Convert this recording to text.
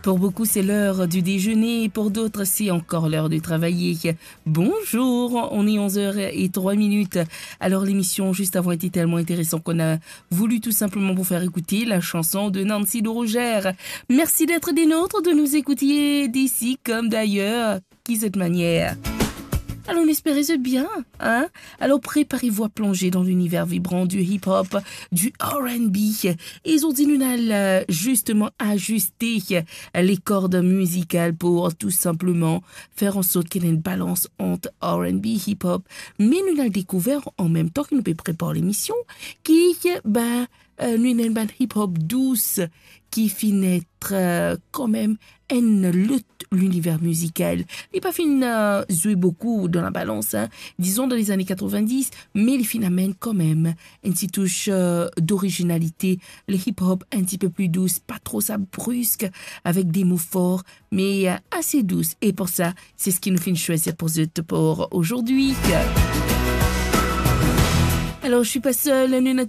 Pour beaucoup, c'est l'heure du déjeuner. Pour d'autres, c'est encore l'heure de travailler. Bonjour, on est 11h03. Alors, l'émission juste avant était tellement intéressante qu'on a voulu tout simplement vous faire écouter la chanson de Nancy Dorogère. Merci d'être des nôtres, de nous écouter d'ici comme d'ailleurs, qui cette manière. Alors, on espérait ce bien, hein? Alors, préparez-vous à plonger dans l'univers vibrant du hip-hop, du R&B. Ils ont dit nous allons justement ajuster les cordes musicales pour tout simplement faire en sorte qu'il y ait une balance entre R&B, hip-hop. Mais nous avons découvert en même temps que nous préparons l'émission qui, nous avons une bande hip-hop douce qui finit quand même une lutte l'univers musical. Il n'est pas fin jouer beaucoup dans la balance, hein, disons dans les années 90, mais il fin amène quand même une petite touche d'originalité. Le hip-hop un petit peu plus douce, pas trop ça brusque, avec des mots forts, mais assez douce. Et pour ça, c'est ce qui nous fait choisir pour aujourd'hui. Alors, je suis pas seule, nous